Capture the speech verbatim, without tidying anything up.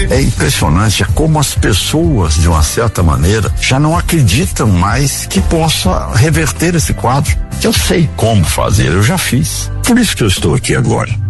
É impressionante como as pessoas, de uma certa maneira, já não acreditam mais que possa reverter esse quadro. Eu sei como fazer, eu já fiz. Por isso que eu estou aqui agora.